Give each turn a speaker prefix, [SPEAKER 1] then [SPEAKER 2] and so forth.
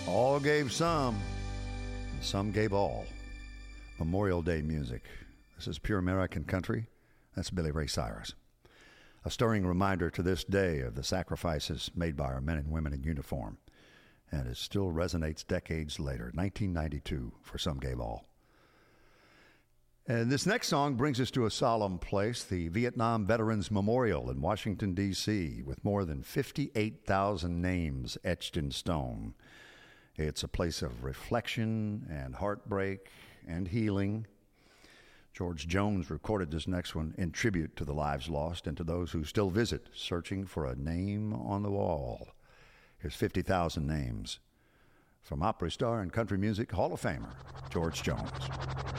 [SPEAKER 1] All gave some, and some gave all. Memorial Day music. This is pure American country. That's Billy Ray Cyrus. A stirring reminder to this day of the sacrifices made by our men and women in uniform. And it still resonates decades later, 1992, for Some Gave All. And this next song brings us to a solemn place, the Vietnam Veterans Memorial in Washington, D.C., with more than 58,000 names etched in stone. It's a place of reflection and heartbreak and healing. George Jones recorded this next one in tribute to the lives lost and to those who still visit, searching for a name on the wall. Here's 50,000 names from opera star and country music Hall of Famer George Jones.